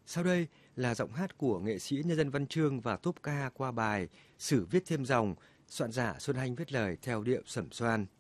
Sau đây là giọng hát của nghệ sĩ nhân dân Văn Chương và tốp ca qua bài Sử viết thêm dòng, soạn giả Xuân Hanh viết lời theo điệu Sẩm Xoan.